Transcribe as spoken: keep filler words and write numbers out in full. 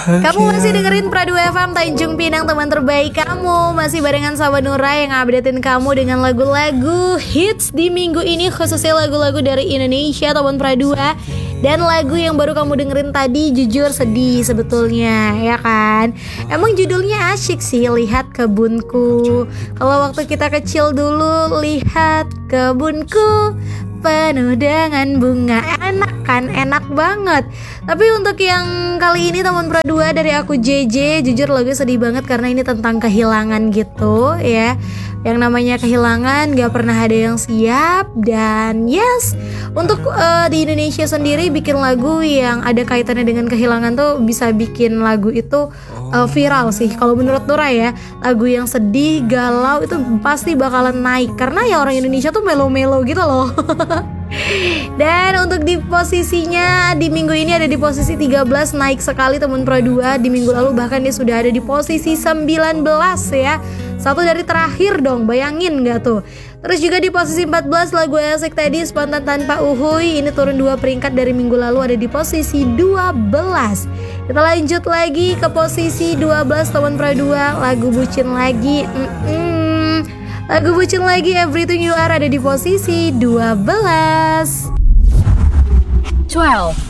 Kamu masih dengerin Pradu F M Tanjung Pinang, teman terbaik kamu. Masih barengan sama Nura yang updatein kamu dengan lagu-lagu hits di minggu ini, khususnya lagu-lagu dari Indonesia teman Pradu. Dan lagu yang baru kamu dengerin tadi jujur sedih sebetulnya, ya kan? Emang judulnya asyik sih, Lihat Kebunku. Kalau waktu kita kecil dulu, lihat kebunku penuh dengan bunga. Enak kan, enak banget. Tapi untuk yang kali ini teman Pradua dari aku J J, jujur lagu sedih banget karena ini tentang kehilangan gitu ya. Yang namanya kehilangan gak pernah ada yang siap. Dan yes, untuk uh, di Indonesia sendiri bikin lagu yang ada kaitannya dengan kehilangan tuh bisa bikin lagu itu uh, viral sih. Kalau menurut Nura ya, lagu yang sedih, galau itu pasti bakalan naik karena ya orang Indonesia tuh melo-melo gitu loh. Dan untuk di posisinya di minggu ini ada di posisi tiga belas, naik sekali teman Pro dua. Di minggu lalu bahkan dia sudah ada di posisi sembilan belas ya. Satu dari terakhir dong, bayangin gak tuh. Terus juga di posisi empat belas lagu Asik tadi, Spontan Tanpa Uhuy. Ini turun dua peringkat dari minggu lalu, ada di posisi dua belas. Kita lanjut lagi ke posisi dua belas teman Pro dua, lagu Bucin Lagi. Mm-mm. Lagu Bucin Lagi, Everything You Are ada di posisi dua belas. twelve.